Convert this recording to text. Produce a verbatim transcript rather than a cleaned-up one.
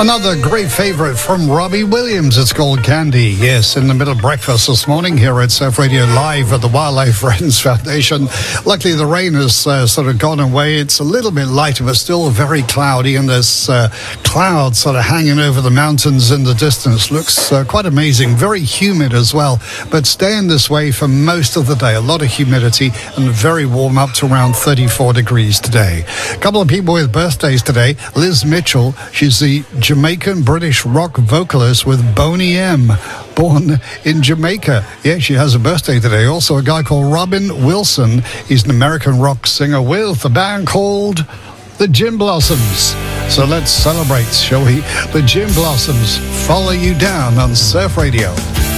Another great favorite from Robbie Williams. It's called Candy. Yes, in the middle of breakfast this morning here at Surf Radio Live at the Wildlife Friends Foundation. Luckily, the rain has uh, sort of gone away. It's a little bit lighter, but still very cloudy. And there's uh, clouds sort of hanging over the mountains in the distance. Looks uh, quite amazing. Very humid as well, but staying this way for most of the day. A lot of humidity and very warm, up to around thirty-four degrees today. A couple of people with birthdays today. Liz Mitchell, she's the Jamaican British rock vocalist with Boney M, born in Jamaica. Yeah, she has a birthday today. Also a guy called Robin Wilson. He's an American rock singer with a band called the Gin Blossoms. So let's celebrate, shall we? The Gin Blossoms, Follow You Down on Surf Radio.